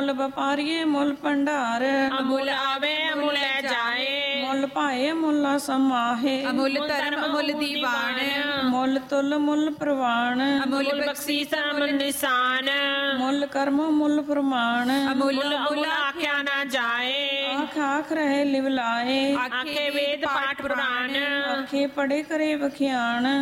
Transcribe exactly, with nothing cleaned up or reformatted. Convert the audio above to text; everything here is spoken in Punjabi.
ਮੁੱਲ ਵਪਾਰੀਏ ਮੁੱਲ ਭੰਡਾਰ, ਅਮੁੱਲ ਆਵੇ ਅਮੁੱਲ ਲੈ ਜਾਏ, ਮੁੱਲ ਭਾਏ ਮੁੱਲਾ ਸਮਾਹੇ, ਅਮੁੱਲ ਧਰਮ ਅਮੁੱਲ ਦੀਵਾਨ, ਮੁੱਲ ਤੁਲ ਮੁੱਲ ਪ੍ਰਵਾਨ, ਅਮੁੱਲ ਬਖਸ਼ੀਸ ਅਮੁੱਲ ਨਿਸ਼ਾਨ, ਮੁੱਲ ਕਰਮ ਮੁੱਲ ਪ੍ਰਮਾਣ, ਅਮੁੱਲ ਅਮੁੱਲ ਆਖਿਆ ਨਾ ਜਾਏ, ਆਖ ਆਖ ਰਹੇ ਲਿਵਲਾਏ, ਆਖੇ ਵੇਦ ਪਾਠ ਪੁਰਾਣ, ਆਖੇ ਪੜੇ ਕਰੇ ਵਖਿਆਣ,